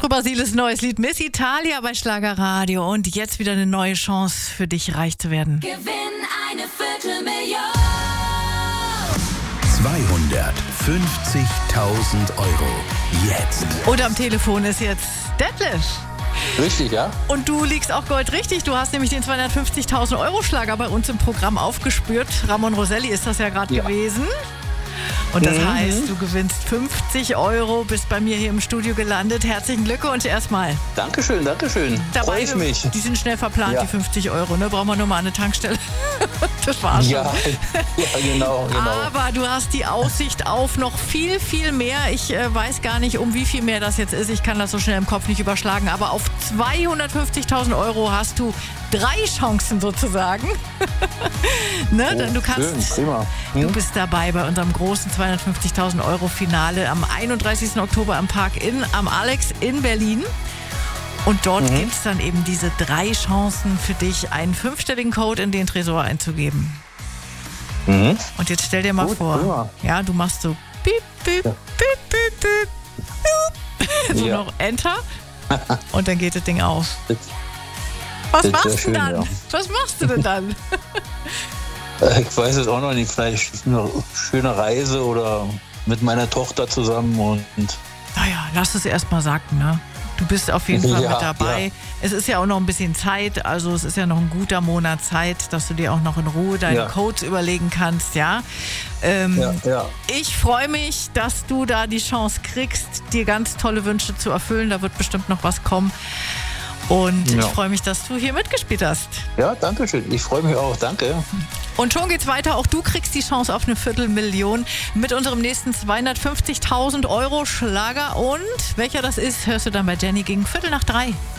Pietro Basiles neues Lied Miss Italia bei Schlagerradio. Und jetzt wieder eine neue Chance für dich, reich zu werden. Gewinn eine Viertelmillion. 250.000 Euro. Jetzt. Und am Telefon ist jetzt Detlef. Richtig, ja? Und du liegst auch goldrichtig. Du hast nämlich den 250.000 Euro Schlager bei uns im Programm aufgespürt. Ramon Roselli ist das ja gerade gewesen. Und das heißt, du gewinnst 50 Euro, bist bei mir hier im Studio gelandet. Herzlichen Glückwunsch erstmal. Dankeschön. Freue ich mich. Die sind schnell verplant, Ja. die 50 Euro. Ne? Brauchen wir nur mal eine Tankstelle. Das war's schon. Ja, genau. Aber du hast die Aussicht auf noch viel, viel mehr. Ich weiß gar nicht, um wie viel mehr das jetzt ist. Ich kann das so schnell im Kopf nicht überschlagen. Aber auf 250.000 Euro hast du 3 Chancen sozusagen. Ne? Denn du kannst, Schön, prima. du bist dabei bei unserem großen 250.000 Euro Finale am 31. Oktober im Park Inn am Alex in Berlin. Und dort gibt es dann eben diese 3 Chancen für dich, einen 5-stelligen Code in den Tresor einzugeben. Und jetzt stell dir mal vor, prima. ja, du machst so piep, piep, piep, piep, piep, piep. So Ja. noch Enter und dann geht das Ding auf. Was das machst wär du schön, dann? ja. Was machst du denn dann? Ich weiß es auch noch nicht. Vielleicht eine schöne Reise oder mit meiner Tochter zusammen und Naja, lass es erst mal sacken, ne? Du bist auf jeden Fall Ja, mit dabei. ja. Es ist ja auch noch ein bisschen Zeit, also es ist ja noch ein guter Monat Zeit, dass du dir auch noch in Ruhe deine Ja. Codes überlegen kannst, ja? ja. Ich freue mich, dass du da die Chance kriegst, dir ganz tolle Wünsche zu erfüllen. Da wird bestimmt noch was kommen. Und Ja. ich freue mich, dass du hier mitgespielt hast. Ja, danke schön. Ich freue mich auch. Danke. Und schon geht's weiter. Auch du kriegst die Chance auf eine Viertelmillion mit unserem nächsten 250.000 Euro Schlager. Und welcher das ist, hörst du dann bei Jenny gegen 2:45.